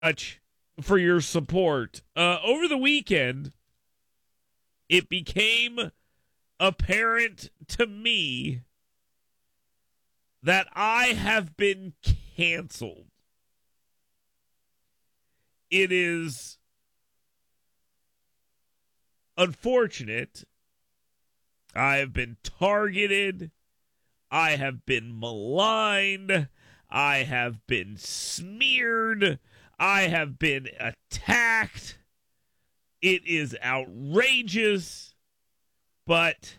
much for your support. Over the weekend, it became apparent to me that I have been canceled. It is unfortunate. I have been targeted. I have been maligned. I have been smeared. I have been attacked. It is outrageous. But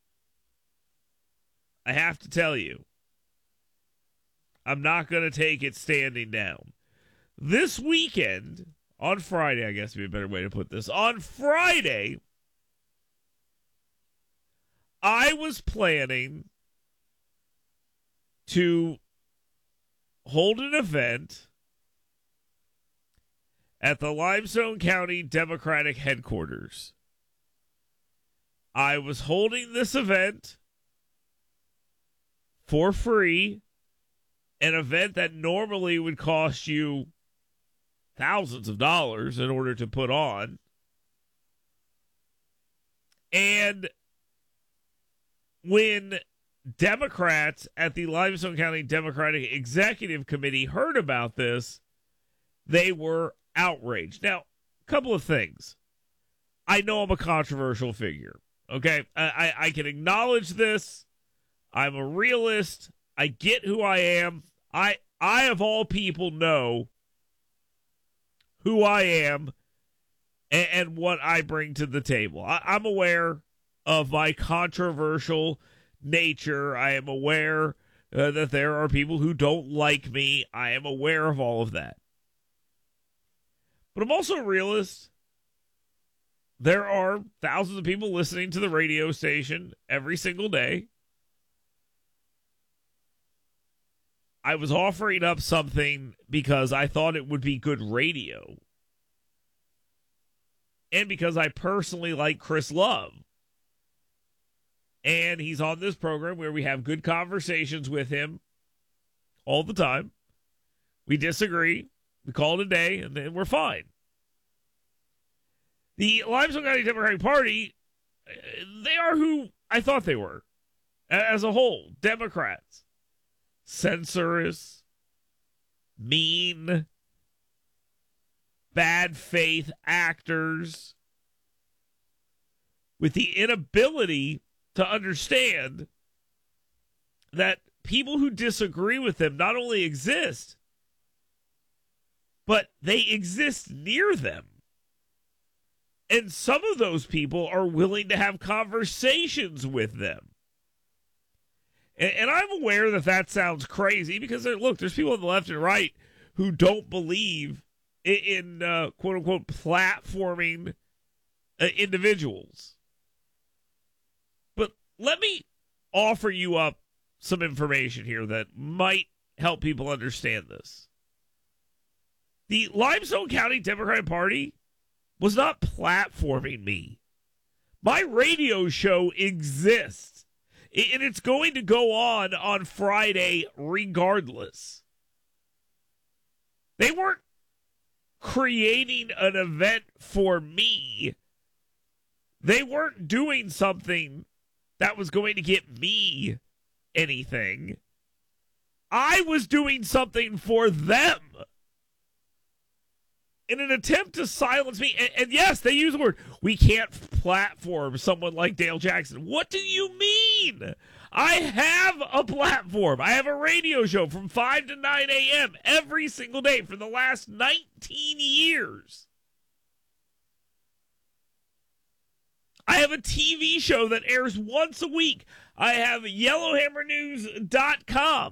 I have to tell you, I'm not going to take it standing down. This weekend, on Friday, I guess would be a better way to put this. On Friday, I was planning to hold an event at the Limestone County Democratic headquarters. I was holding this event for free, an event that normally would cost you thousands of dollars in order to put on. And when Democrats at the Limestone County Democratic Executive Committee heard about this, they were outraged. Now, a couple of things. I know I'm a controversial figure. Okay? I can acknowledge this. I'm a realist. I get who I am. I of all people know who I am and what I bring to the table. I'm aware of my controversial nature. I am aware that there are people who don't like me. I am aware of all of that. But I'm also a realist. There are thousands of people listening to the radio station every single day. I was offering up something because I thought it would be good radio. And because I personally like Chris Love. And he's on this program where we have good conversations with him all the time. We disagree. We call it a day, and then we're fine. The Limestone County Democratic Party, they are who I thought they were. As a whole, Democrats. Censorious, mean, bad faith actors with the inability to understand that people who disagree with them not only exist, but they exist near them. And some of those people are willing to have conversations with them. And I'm aware that that sounds crazy because, look, there's people on the left and right who don't believe in quote-unquote, platforming individuals. But let me offer you up some information here that might help people understand this. The Limestone County Democratic Party was not platforming me. My radio show exists. And it's going to go on Friday regardless. They weren't creating an event for me. They weren't doing something that was going to get me anything. I was doing something for them. In an attempt to silence me, and yes, they use the word, we can't platform someone like Dale Jackson. What do you mean? I have a platform. I have a radio show from 5 to 9 a.m. every single day for the last 19 years. I have a TV show that airs once a week. I have YellowhammerNews.com.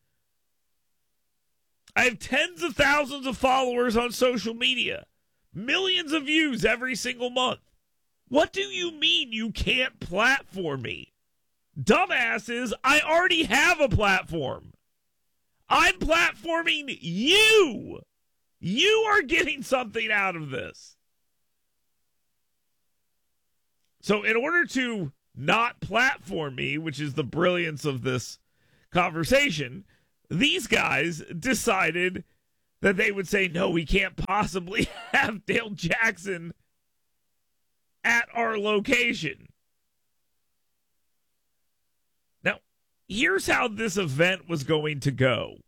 I have tens of thousands of followers on social media. Millions of views every single month. What do you mean you can't platform me? Dumbasses, I already have a platform. I'm platforming you. You are getting something out of this. So in order to not platform me, which is the brilliance of this conversation, these guys decided that they would say, no, we can't possibly have Dale Jackson at our location. Now, here's how this event was going to go.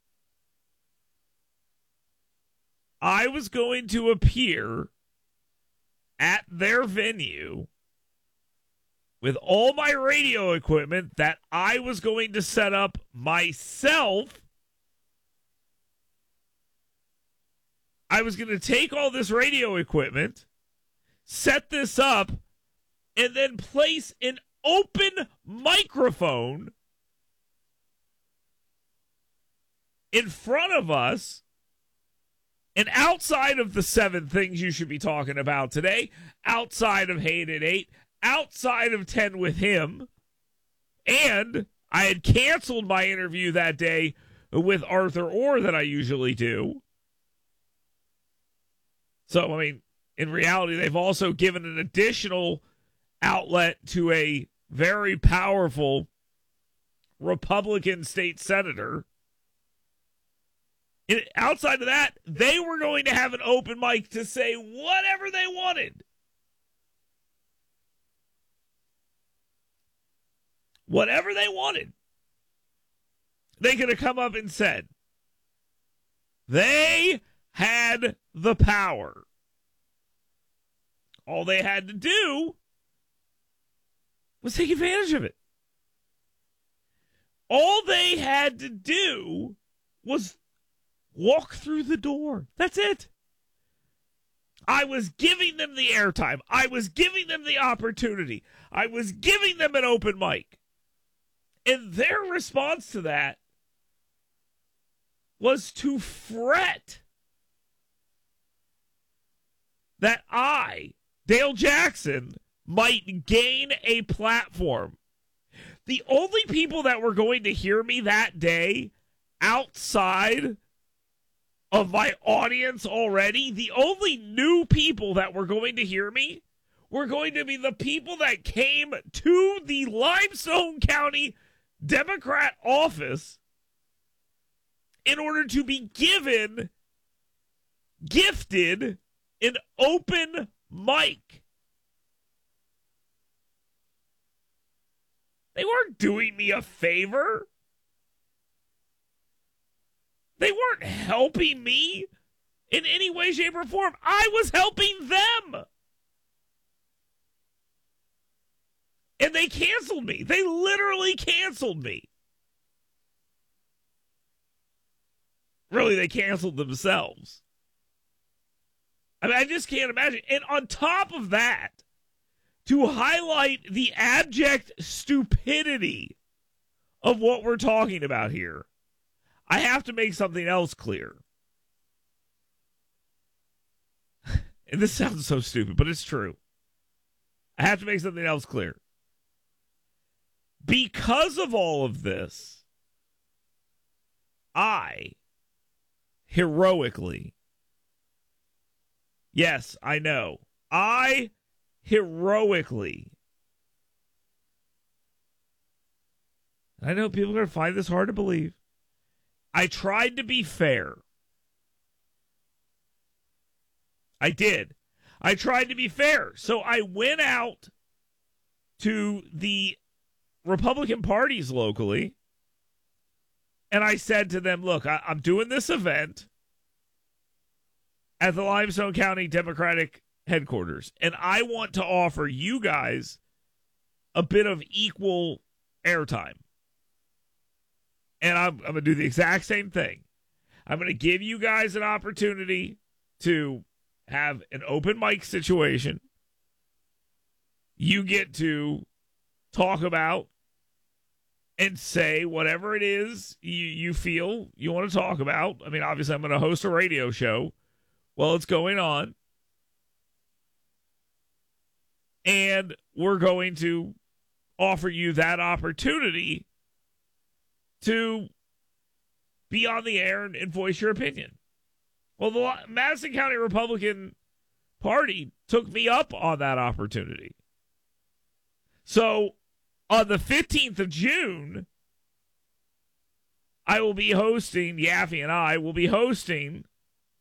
I was going to appear at their venue with all my radio equipment that I was going to set up myself. I was going to take all this radio equipment, set this up, and then place an open microphone in front of us. And outside of the 7 things you should be talking about today, outside of Hate at 8, outside of 10 with him, and I had canceled my interview that day with Arthur Orr that I usually do. So, I mean, in reality, they've also given an additional outlet to a very powerful Republican state senator. And outside of that, they were going to have an open mic to say whatever they wanted. Whatever they wanted. They could have come up and said. They had the power. All they had to do was take advantage of it. All they had to do was walk through the door. That's it. I was giving them the airtime. I was giving them the opportunity. I was giving them an open mic. And their response to that was to fret that I, Dale Jackson, might gain a platform. The only people that were going to hear me that day outside of my audience already, the only new people that were going to hear me were going to be the people that came to the Limestone County Democrat office in order to be gifted an open mic. They weren't doing me a favor. They weren't helping me in any way, shape, or form. I was helping them. And they canceled me. They literally canceled me. Really, they canceled themselves. I mean, I just can't imagine. And on top of that, to highlight the abject stupidity of what we're talking about here, I have to make something else clear. And this sounds so stupid, but it's true. I have to make something else clear. Because of all of this, I heroically, yes, I know, I heroically, I know people are going to find this hard to believe, I tried to be fair. I did. I tried to be fair. So I went out to the Republican parties locally, and I said to them, look, I'm doing this event at the Limestone County Democratic headquarters, and I want to offer you guys a bit of equal airtime. And I'm going to do the exact same thing. I'm going to give you guys an opportunity to have an open mic situation. You get to talk about and say whatever it is you feel you want to talk about. I mean, obviously, I'm going to host a radio show while it's going on. And we're going to offer you that opportunity to be on the air and voice your opinion. Well, the Madison County Republican Party took me up on that opportunity. So on the 15th of June, I will be hosting, Yaffe and I will be hosting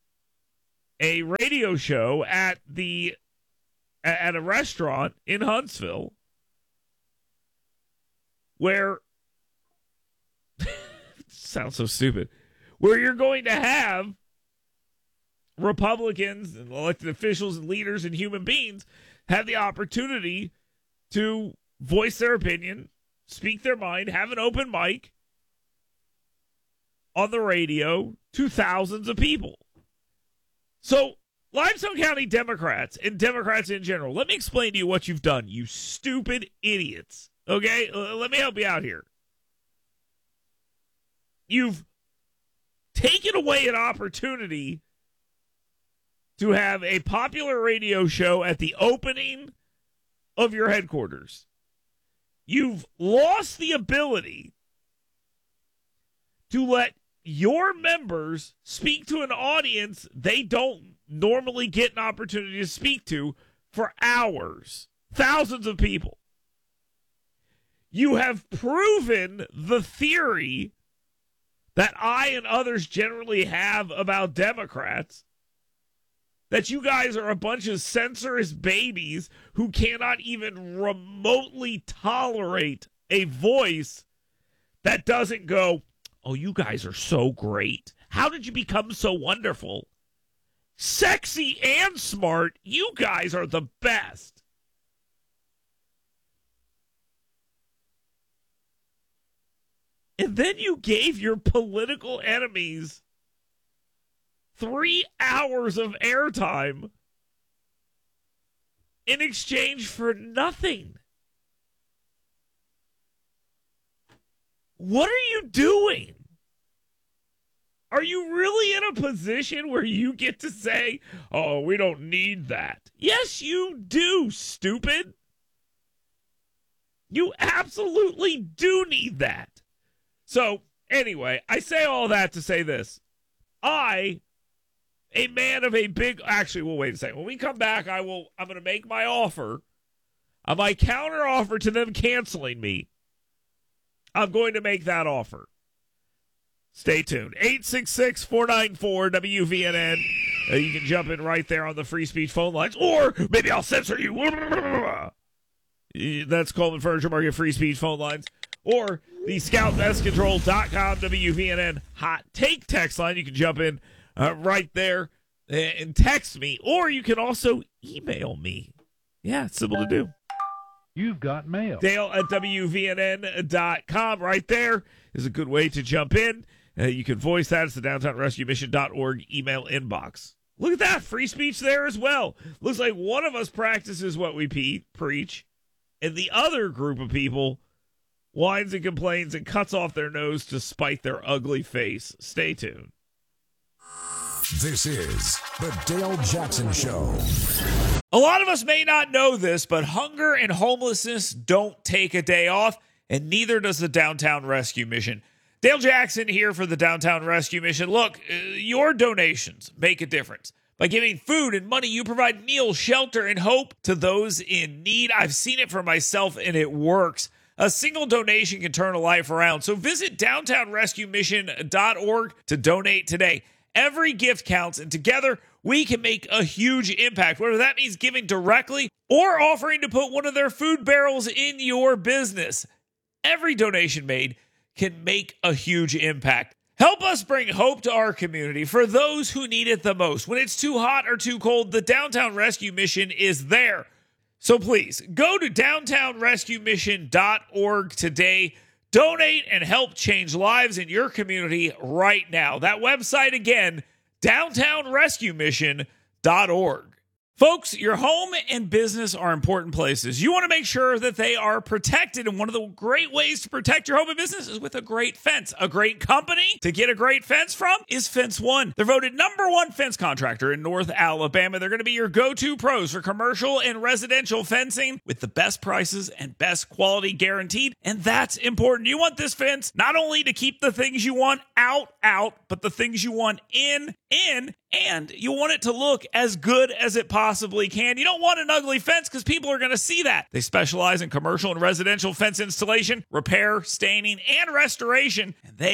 a radio show at a restaurant in Huntsville where sounds so stupid, where you're going to have Republicans and elected officials and leaders and human beings have the opportunity to voice their opinion, speak their mind, have an open mic on the radio to thousands of people. So, Limestone County Democrats and Democrats in general, let me explain to you what you've done, you stupid idiots. Okay? Let me help you out here. You've taken away an opportunity to have a popular radio show at the opening of your headquarters. You've lost the ability to let your members speak to an audience they don't normally get an opportunity to speak to for hours. Thousands of people. You have proven the theory that I and others generally have about Democrats, that you guys are a bunch of censorious babies who cannot even remotely tolerate a voice that doesn't go, oh, you guys are so great. How did you become so wonderful? Sexy and smart, you guys are the best. And then you gave your political enemies 3 hours of airtime in exchange for nothing. What are you doing? Are you really in a position where you get to say, oh, we don't need that? Yes, you do, stupid. You absolutely do need that. So, anyway, I say all that to say this. A man of a big... Actually, well, wait a second. When we come back, I'm going to make my offer. My counter offer to them canceling me. I'm going to make that offer. Stay tuned. 866-494-WVNN. You can jump in right there on the free speech phone lines, or maybe I'll censor you. That's Coleman Furniture Market free speech phone lines, or the ScoutPestControl.com WVNN hot take text line. You can jump in right there and text me, or you can also email me. Yeah, it's simple to do. You've got mail. Dale at WVNN.com. Right there is a good way to jump in. You can voice that. It's the DowntownRescueMission.org email inbox. Look at that. Free speech there as well. Looks like one of us practices what we preach, and the other group of people whines and complains and cuts off their nose to spite their ugly face. Stay tuned. This is the Dale Jackson Show. A lot of us may not know this, but hunger and homelessness don't take a day off, and neither does the Downtown Rescue Mission. Dale Jackson here for the Downtown Rescue Mission. Look, your donations make a difference. By giving food and money, you provide meals, shelter, and hope to those in need. I've seen it for myself, and it works. A single donation can turn a life around. So visit downtownrescuemission.org to donate today. Every gift counts, and together we can make a huge impact, whether that means giving directly or offering to put one of their food barrels in your business. Every donation made can make a huge impact. Help us bring hope to our community for those who need it the most. When it's too hot or too cold, the Downtown Rescue Mission is there. So please, go to downtownrescuemission.org today. Donate and help change lives in your community right now. That website again, downtownrescuemission.org. Folks, your home and business are important places. You want to make sure that they are protected, and one of the great ways to protect your home and business is with a great fence. A great company to get a great fence from is Fence One. They're voted #1 fence contractor in North Alabama. They're going to be your go-to pros for commercial and residential fencing with the best prices and best quality guaranteed, and that's important. You want this fence not only to keep the things you want out, but the things you want in, and you want it to look as good as it possibly can. You don't want an ugly fence because people are going to see that. They specialize in commercial and residential fence installation, repair, staining, and restoration, and they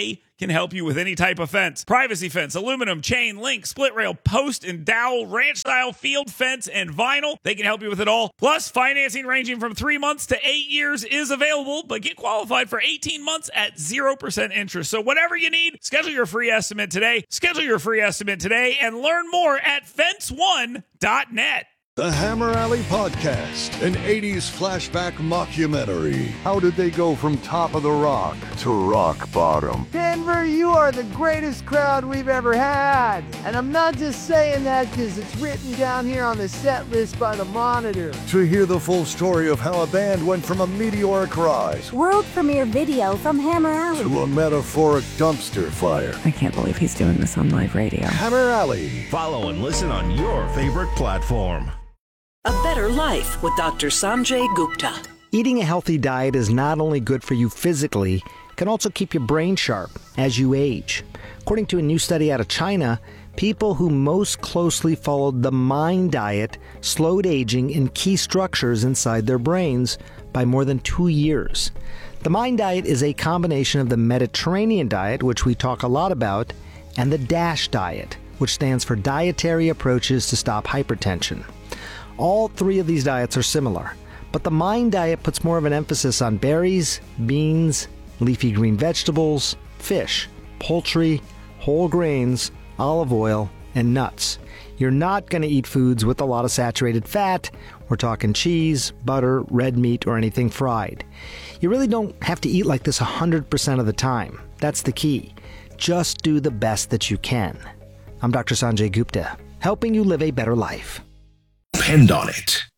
can help you with any type of fence. Privacy fence, aluminum, chain, link, split rail, post and dowel, ranch style, field fence, and vinyl. They can help you with it all. Plus, financing ranging from 3 months to 8 years is available, but get qualified for 18 months at 0% interest. So whatever you need, schedule your free estimate today. Schedule your free estimate today and learn more at fence1.net. The Hammer Alley Podcast, an 80s flashback mockumentary. How did they go from top of the rock to rock bottom? Denver, you are the greatest crowd we've ever had. And I'm not just saying that because it's written down here on the set list by the Monitor. To hear the full story of how a band went from a meteoric rise world premiere video from Hammer Alley to a metaphoric dumpster fire. I can't believe he's doing this on live radio. Hammer Alley. Follow and listen on your favorite platform. A Better Life with Dr. Sanjay Gupta. Eating a healthy diet is not only good for you physically, it can also keep your brain sharp as you age. According to a new study out of China, people who most closely followed the MIND diet slowed aging in key structures inside their brains by more than 2 years. The MIND diet is a combination of the Mediterranean diet, which we talk a lot about, and the DASH diet, which stands for Dietary Approaches to Stop Hypertension. All three of these diets are similar, but the MIND diet puts more of an emphasis on berries, beans, leafy green vegetables, fish, poultry, whole grains, olive oil, and nuts. You're not going to eat foods with a lot of saturated fat. We're talking cheese, butter, red meat, or anything fried. You really don't have to eat like this 100% of the time. That's the key. Just do the best that you can. I'm Dr. Sanjay Gupta, helping you live a better life. Depend on it.